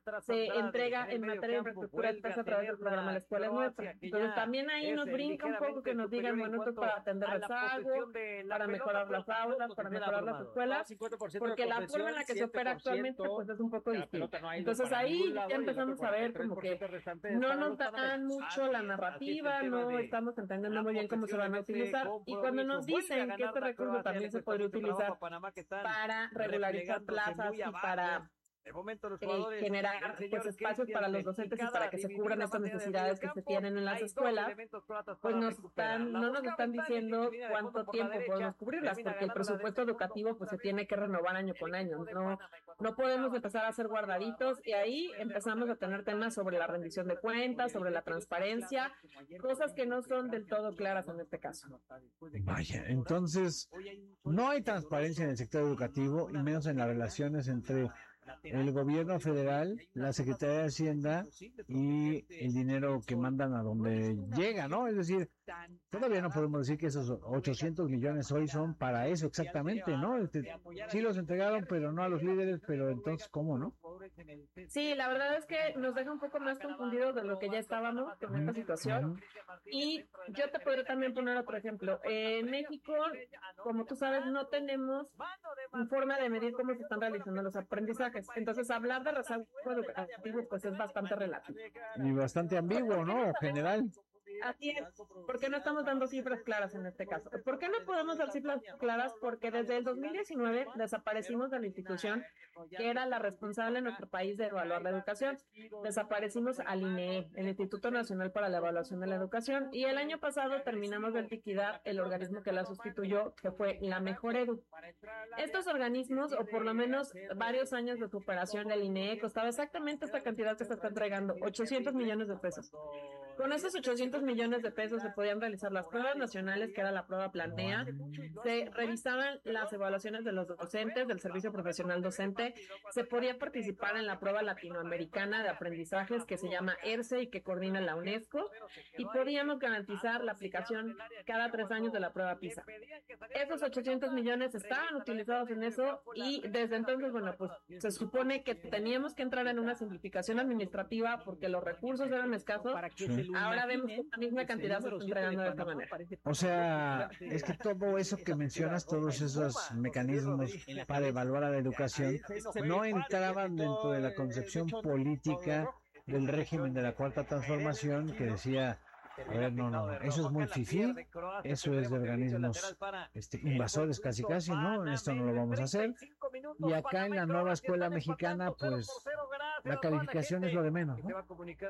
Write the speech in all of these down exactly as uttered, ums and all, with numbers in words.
se entrega en materia de infraestructura a través del programa La Escuela es Nuestra. Entonces también ahí nos brinca un poco que nos digan, bueno, esto es para atender rezago, para mejorar las aulas, para mejorar las escuelas, porque la forma en la que se opera actualmente pues es un poco distinta. Entonces ahí ya empezamos a ver como que no nos dan mucho la narrativa, no estamos entendiendo muy bien cómo se van a utilizar, y cuando nos dicen que este recurso también se podría utilizar para regularizar plazas y para Eh, generar pues, espacios para los docentes y para que se cubran estas necesidades que se tienen en las escuelas, pues nos están, no nos están diciendo cuánto tiempo podemos cubrirlas, porque el presupuesto educativo pues se tiene que renovar año con año, no, no podemos empezar a hacer guardaditos, y ahí empezamos a tener temas sobre la rendición de cuentas, sobre la transparencia, cosas que no son del todo claras en este caso. Vaya, entonces no hay transparencia en el sector educativo y menos en las relaciones entre el gobierno federal, la Secretaría de Hacienda y el dinero que mandan a donde llega, ¿no? Es decir, todavía no podemos decir que esos ochocientos millones hoy son para eso exactamente, ¿no? Este, sí los entregaron, pero no a los líderes, pero entonces, ¿cómo, no? Sí, la verdad es que nos deja un poco más confundidos de lo que ya estábamos con esta situación. Y yo te podría también poner otro ejemplo. En México, como tú sabes, no tenemos forma de medir cómo se están realizando los aprendizajes. Entonces, hablar de rezago educativo pues es bastante relativo. Y bastante ambiguo, ¿no? General. Así es, porque no estamos dando cifras claras en este caso. ¿Por qué no podemos dar cifras claras? Porque desde el dos mil diecinueve desaparecimos de la institución que era la responsable en nuestro país de evaluar la educación. Desaparecimos al I N E, el Instituto Nacional para la Evaluación de la Educación, y el año pasado terminamos de liquidar el organismo que la sustituyó, que fue la Mejor Edu. Estos organismos, o por lo menos varios años de su operación, del I N E costaba exactamente esta cantidad que se está entregando, ochocientos millones de pesos. Con esos ochocientos millones de pesos se podían realizar las pruebas nacionales, que era la prueba Planea, se revisaban las evaluaciones de los docentes, del servicio profesional docente, se podía participar en la prueba latinoamericana de aprendizajes que se llama ERCE y que coordina la UNESCO, y podíamos garantizar la aplicación cada tres años de la prueba PISA. Esos ochocientos millones estaban utilizados en eso, y desde entonces, bueno, pues se supone que teníamos que entrar en una simplificación administrativa porque los recursos eran escasos. Ahora vemos que la misma cantidad se está entregando de esta manera. O sea, es que todo eso que mencionas, todos esos mecanismos para evaluar a la educación, no entraban dentro de la concepción política del régimen de la Cuarta Transformación, que decía, a ver, no, no, eso es muy fifí, eso es de organismos este, invasores casi casi, ¿no? Esto no lo vamos a hacer. Y acá en la nueva escuela mexicana, pues, la calificación es lo de menos, ¿no?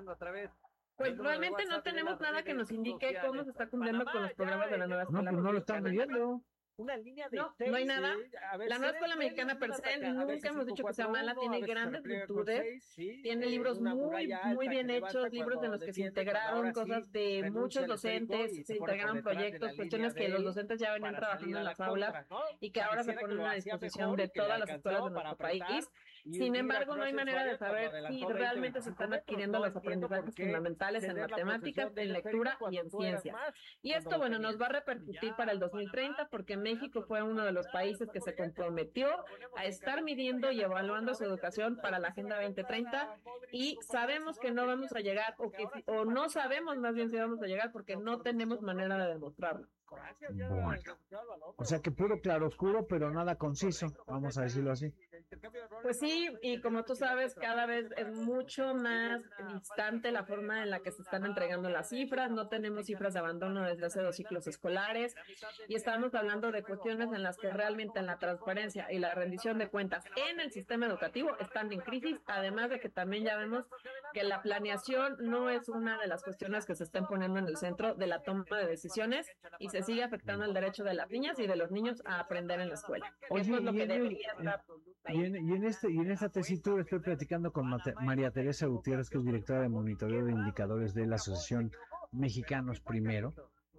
Pues realmente no tenemos nada que nos indique cómo se está cumpliendo con los programas de la nueva escuela. No, pues no lo están midiendo. Una línea de no, no hay nada. La nueva escuela mexicana per se, nunca hemos dicho que sea mala, tiene grandes virtudes, tiene libros muy, muy bien hechos, libros en los que se integraron cosas de muchos docentes, se integraron proyectos, cuestiones que los docentes ya venían trabajando en las aulas y que ahora se ponen a disposición de todas las escuelas de nuestro país. Sin embargo, no hay manera de saber si realmente se están adquiriendo los aprendizajes fundamentales en matemáticas, en lectura y en ciencias. Y esto, bueno, nos va a repercutir para el dos mil treinta porque México fue uno de los países que se comprometió a estar midiendo y evaluando su educación para la Agenda veinte treinta, y sabemos que no vamos a llegar, o que o no sabemos más bien si vamos a llegar porque no tenemos manera de demostrarlo. Bueno, o sea que puro claroscuro, pero nada conciso, vamos a decirlo así. Pues sí, y como tú sabes, cada vez es mucho más distante la forma en la que se están entregando las cifras. No tenemos cifras de abandono desde hace dos ciclos escolares, y estamos hablando de cuestiones en las que realmente la transparencia y la rendición de cuentas en el sistema educativo están en crisis, además de que también ya vemos que la planeación no es una de las cuestiones que se están poniendo en el centro de la toma de decisiones, y se sigue afectando el derecho de las niñas y de los niños a aprender en la escuela. Oye, Eso es lo y, que en, debería estar y, en, y en este y en esta tesitura estoy platicando con Mate, María Teresa Gutiérrez, que es directora de monitoreo de indicadores de la Asociación Mexicanos Primero,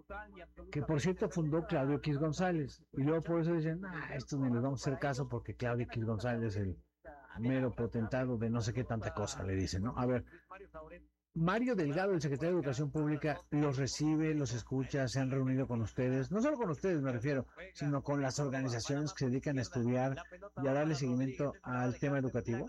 que por cierto fundó Claudio X González, y luego por eso dicen, ah, estos ni les vamos a hacer caso porque Claudio X González es el mero potentado de no sé qué tanta cosa, le dicen, ¿no? A ver, Mario Delgado, el secretario de Educación Pública, los recibe, los escucha, se han reunido con ustedes, no solo con ustedes me refiero, sino con las organizaciones que se dedican a estudiar y a darle seguimiento al tema educativo.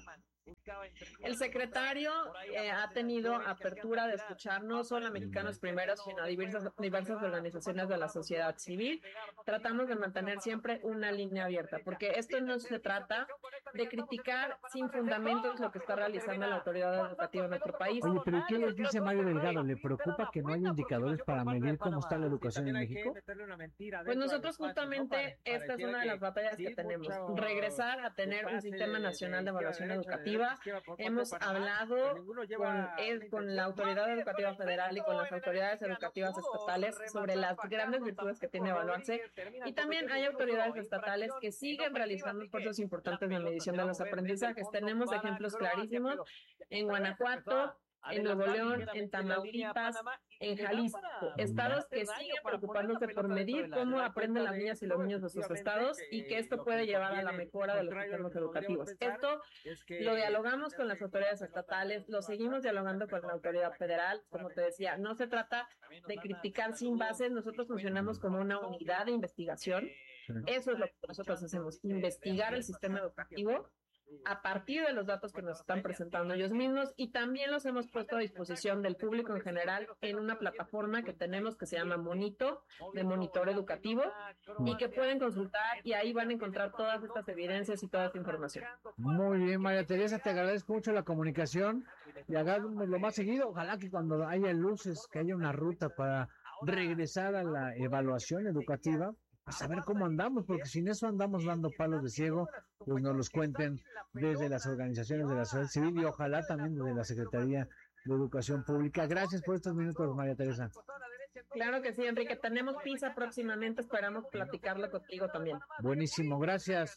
El secretario eh, ha tenido apertura de escuchar no solo a Mexicanos Primero, sino a diversas, diversas organizaciones de la sociedad civil. Tratamos de mantener siempre una línea abierta, porque esto no se trata de criticar sin fundamentos lo que está realizando la autoridad educativa en nuestro país. Oye, pero ¿y qué les dice Mario Delgado? ¿Le preocupa que no haya indicadores para medir cómo está la educación en México? Pues nosotros justamente esta es una de las batallas que tenemos, regresar a tener un sistema nacional de evaluación educativa. Hemos hablado con, el, con la Autoridad Educativa Federal y con las autoridades educativas estatales sobre las grandes virtudes que tiene evaluarse, y también hay autoridades estatales que siguen realizando esfuerzos importantes en la medición de los aprendizajes. Tenemos ejemplos clarísimos en Guanajuato, en Nuevo León, en Tamaulipas, en Jalisco, estados que siguen preocupándose por medir cómo aprenden las niñas y los niños de sus estados y que esto puede llevar a la mejora de los sistemas educativos. Esto lo dialogamos con las autoridades estatales, lo seguimos dialogando con la autoridad federal. Como te decía, no se trata de criticar sin bases, nosotros funcionamos como una unidad de investigación. Eso es lo que nosotros hacemos, investigar el sistema educativo a partir de los datos que nos están presentando ellos mismos, y también los hemos puesto a disposición del público en general en una plataforma que tenemos que se llama Monito, de monitor educativo, y que pueden consultar y ahí van a encontrar todas estas evidencias y toda esta información. Muy bien, María Teresa, te agradezco mucho la comunicación y hagámoslo más seguido. Ojalá que cuando haya luces, que haya una ruta para regresar a la evaluación educativa, a saber cómo andamos, porque sin eso andamos dando palos de ciego. Pues nos los cuenten desde las organizaciones de la sociedad civil y ojalá también desde la Secretaría de Educación Pública. Gracias por estos minutos, María Teresa. Claro que sí, Enrique. Tenemos PISA próximamente, esperamos platicarlo contigo también. Buenísimo, gracias.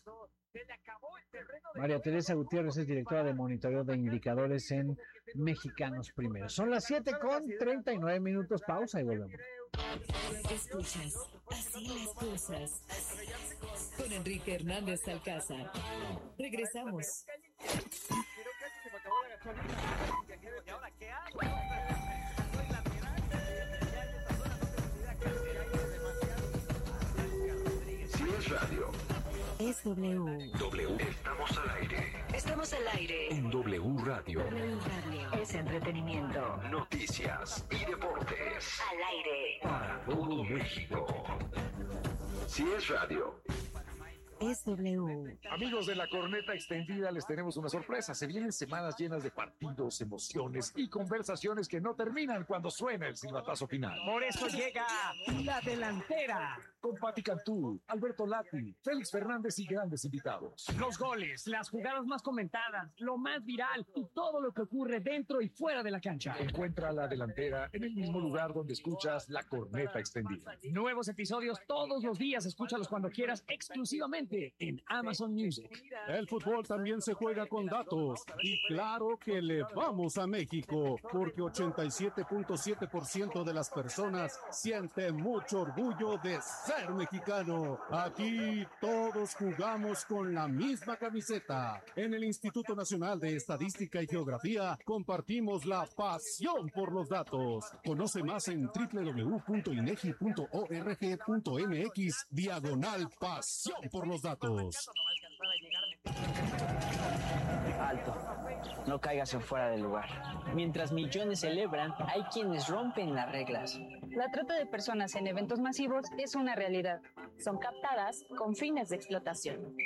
María Teresa Gutiérrez es directora de monitoreo de indicadores en Mexicanos Primero. Son las siete con treinta y nueve minutos, pausa y volvemos. Escuchas, así las cosas, con Enrique Hernández Alcázar. Regresamos. Si es radio, es W. W. Estamos al aire. Estamos al aire. En W Radio. W Radio. Es entretenimiento. Noticias y deportes. Al aire. Para todo México. Si es radio. Es W. Amigos de la Corneta Extendida, les tenemos una sorpresa. Se vienen semanas llenas de partidos, emociones y conversaciones que no terminan cuando suena el silbatazo final. Por eso llega La Delantera. Con Pati Cantú, Alberto Lati, Félix Fernández y grandes invitados. Los goles, las jugadas más comentadas, lo más viral y todo lo que ocurre dentro y fuera de la cancha. Encuentra La Delantera en el mismo lugar donde escuchas La Corneta Extendida. Nuevos episodios todos los días. Escúchalos cuando quieras, exclusivamente en Amazon Music. El fútbol también se juega con datos. Y claro que le vamos a México, porque ochenta y siete punto siete por ciento de las personas sienten mucho orgullo de ser mexicano. Aquí todos jugamos con la misma camiseta. En el Instituto Nacional de Estadística y Geografía compartimos la pasión por los datos. Conoce más en doble u doble u doble u punto inegi punto org punto mx diagonal pasión por los datos. Alto, no caigas en fuera del lugar. Mientras millones celebran, hay quienes rompen las reglas. La trata de personas en eventos masivos es una realidad. Son captadas con fines de explotación.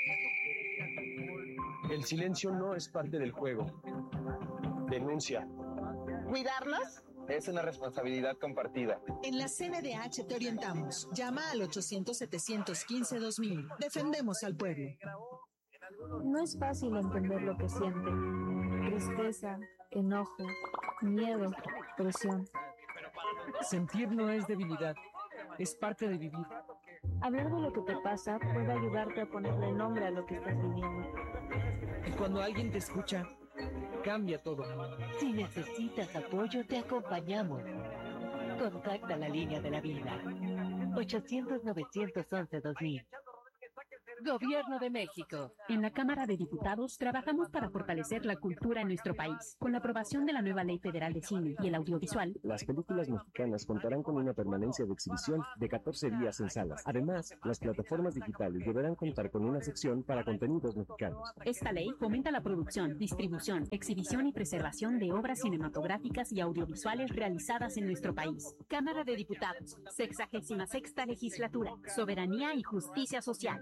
El silencio no es parte del juego. Denuncia. ¿Cuidarnos? Es una responsabilidad compartida. En la C N D H te orientamos. Llama al ochocientos, setecientos quince, dos mil. Defendemos al pueblo. No es fácil entender lo que siente. Tristeza, enojo, miedo, presión. Sentir no es debilidad, es parte de vivir. Hablar de lo que te pasa puede ayudarte a ponerle nombre a lo que estás viviendo. Y cuando alguien te escucha, cambia todo. Si necesitas apoyo, te acompañamos. Contacta la línea de la vida. ochocientos, novecientos once, dos mil. Gobierno de México. En la Cámara de Diputados trabajamos para fortalecer la cultura en nuestro país. Con la aprobación de la nueva Ley Federal de Cine y el Audiovisual, las películas mexicanas contarán con una permanencia de exhibición de catorce días en salas. Además, las plataformas digitales deberán contar con una sección para contenidos mexicanos. Esta ley fomenta la producción, distribución, exhibición y preservación de obras cinematográficas y audiovisuales realizadas en nuestro país. Cámara de Diputados, sexagésima sexta legislatura, soberanía y justicia social.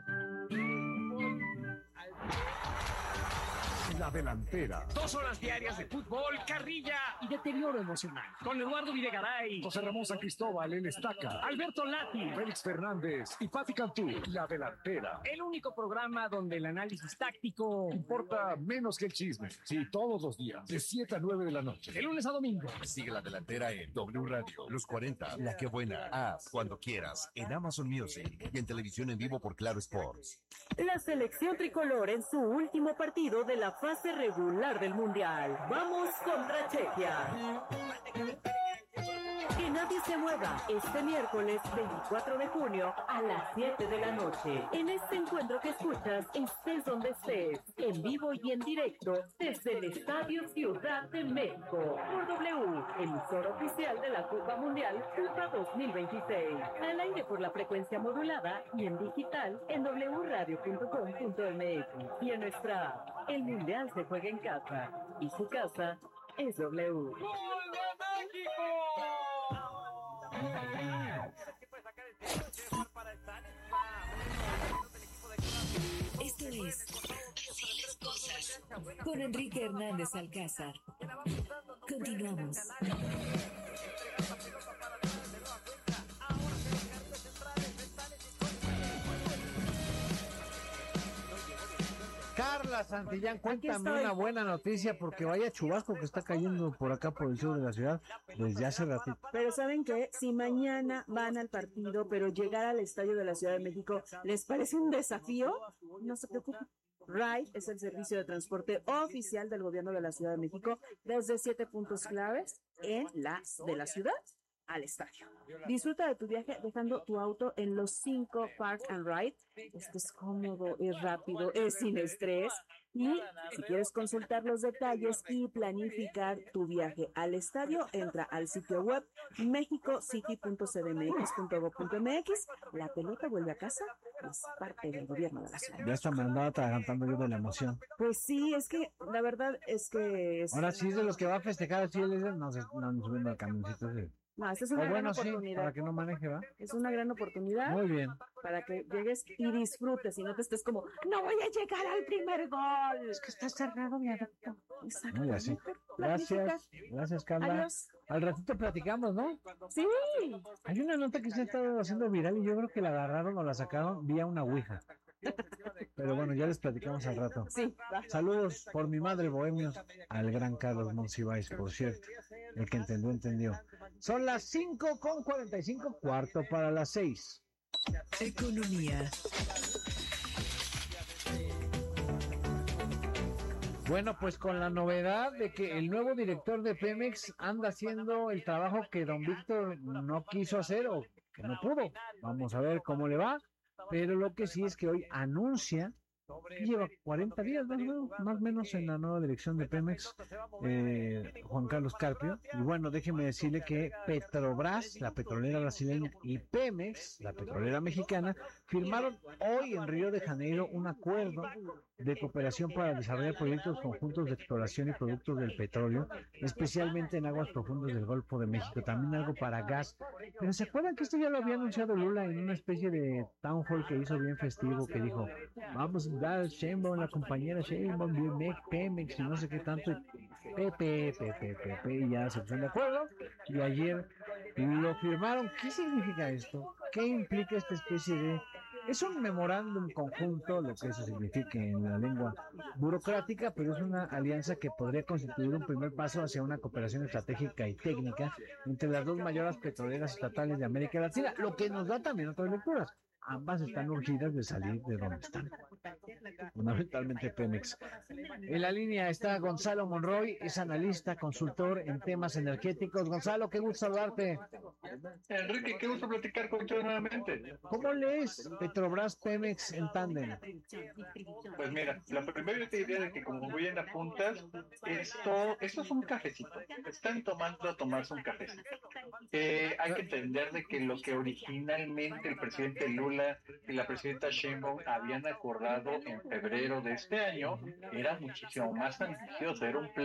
La delantera. Dos horas diarias de fútbol, carrilla y deterioro emocional. Con Eduardo Videgaray, José Ramón San Cristóbal, el Estaca, Alberto Lati, Félix Fernández y Pati Cantú. La delantera. El único programa donde el análisis táctico importa menos que el chisme. Sí, todos los días, de siete a nueve de la noche. De lunes a domingo. Sigue La Delantera en W Radio, Los cuarenta, La Que Buena, App, cuando quieras, en Amazon Music y en televisión en vivo por Claro Sports. La selección tricolor en su último partido de la fase regular del Mundial. Vamos contra Chequia. Que nadie se mueva este miércoles veinticuatro de junio a las siete de la noche. En este encuentro que escuchas, estés donde estés, en vivo y en directo, desde el Estadio Ciudad de México. Por W, emisor oficial de la Copa Mundial FIFA dos mil veintiséis. Al aire por la frecuencia modulada y en digital en doble u radio punto com punto m x. Y en nuestra app, el Mundial se juega en casa. Y su casa es W. ¡Gol de México! Esto es Así las Cosas con Enrique Hernández Alcázar. Continuamos. Carla Santillán, cuéntame una buena noticia porque vaya chubasco que está cayendo por acá por el sur de la ciudad desde hace ratito. Pero ¿saben qué? Si mañana van al partido, pero llegar al estadio de la Ciudad de México les parece un desafío, no se preocupen. Ride es el servicio de transporte oficial del gobierno de la Ciudad de México desde siete puntos claves en la de la ciudad al estadio. Disfruta de tu viaje dejando tu auto en los cinco Park and Ride. Esto es cómodo, es rápido, es sin estrés. Y si quieres consultar los detalles y planificar tu viaje al estadio, entra al sitio web mexicocity punto c d m x punto gob punto m x. La pelota vuelve a casa, es parte del gobierno de la ciudad. Ya hasta me andaba atragantando yo de la emoción. Pues sí, es que la verdad es que... Es... Ahora sí es de los que va a festejar así, no, no, no, no subiendo al camioncito de... No, esta es una o gran bueno, oportunidad. Sí, para que no maneje, ¿va? Es una gran oportunidad. Muy bien. Para que llegues y disfrutes y no te estés como, no voy a llegar al primer gol. Es que está cerrado mi adepto. Muy así. Gracias. Gracias, Carla. Adiós. Al ratito platicamos, ¿no? Sí. Hay una nota que se ha estado haciendo viral y yo creo que la agarraron o la sacaron vía una ouija. Pero bueno, ya les platicamos al rato. Sí, saludos por mi madre, bohemios, al gran Carlos Monsiváis, por cierto. El que entendió, entendió. Son las cinco con cuarenta y cinco, cuarto para las seis. Economía. Bueno, pues con la novedad de que el nuevo director de Pemex anda haciendo el trabajo que don Víctor no quiso hacer o que no pudo. Vamos a ver cómo le va. Pero lo que sí es que hoy anuncia que lleva cuarenta días más o menos, más o menos en la nueva dirección de Pemex, eh, Juan Carlos Carpio. Y bueno, déjeme decirle que Petrobras, la petrolera brasileña, y Pemex, la petrolera mexicana, firmaron hoy en Río de Janeiro un acuerdo de cooperación para desarrollar proyectos conjuntos de exploración y productos del petróleo, especialmente en aguas profundas del Golfo de México, también algo para gas. Pero ¿se acuerdan que esto ya lo había anunciado Lula en una especie de town hall que hizo bien festivo, que dijo, vamos a dar Sheinbaum, la compañera Sheinbaum, Biomec, Pemex y no sé qué tanto, Pepe, Pepe, Pepe, y ya se pusieron de acuerdo, y ayer lo firmaron. ¿Qué significa esto? ¿Qué implica esta especie de... Es un memorándum conjunto, lo que eso significa en la lengua burocrática, pero es una alianza que podría constituir un primer paso hacia una cooperación estratégica y técnica entre las dos mayores petroleras estatales de América Latina, lo que nos da también otras lecturas. ambas están urgidas de salir de donde están. Fundamentalmente Pemex. En la línea está Gonzalo Monroy, es analista, consultor en temas energéticos. Gonzalo, qué gusto saludarte. Enrique, qué gusto platicar contigo nuevamente. ¿Cómo lees Petrobras Pemex en tándem? Pues mira, la primera idea de que, como bien apuntas, esto, esto es un cafecito. Están tomando a tomarse un cafecito. Eh, hay que entender de que lo que originalmente el presidente Lula y la presidenta Sheinbaum habían acordado en febrero de este año era muchísimo más ambicioso, era un plan